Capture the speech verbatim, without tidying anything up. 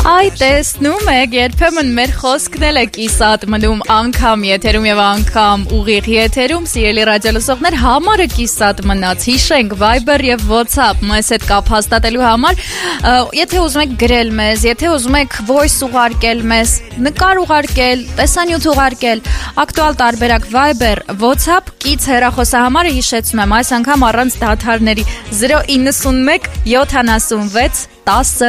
Այ տեսնում եք, երբեմն մեր խոսքն էլ է կիսատ մնում անգամ եթերում եւ անգամ ուղիղ եթերում, սիրելի ռադիոլսողներ, համարը կիսատ մնաց, հիշենք Viber եւ WhatsApp մեզ հետ կապ հաստատելու համար, եթե ուզում եք գրել մեզ, եթե ուզում եք voice ուղարկել մեզ, նկար ուղարկել, տեսանյութ ուղարկել, ակտուալ տարբերակ Viber, WhatsApp, կից հեռախոսահամարը հիշեցնում եմ, այս անգամ առանց դադարների զրո իննսուն մեկ յոթանասունվեց տասը